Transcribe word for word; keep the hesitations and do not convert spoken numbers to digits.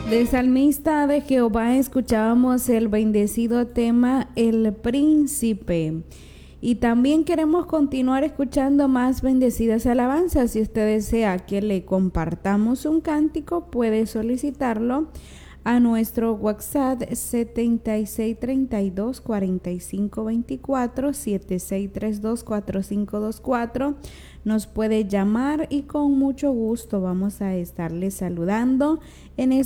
De Salmista de Jehová escuchábamos el bendecido tema El Príncipe. Y también queremos continuar escuchando más bendecidas alabanzas. Si usted desea que le compartamos un cántico, puede solicitarlo a nuestro WhatsApp setenta y seis treinta y dos cuarenta y cinco veinticuatro, setenta y seis treinta y dos cuarenta y cinco veinticuatro. Nos puede llamar y con mucho gusto vamos a estarle saludando en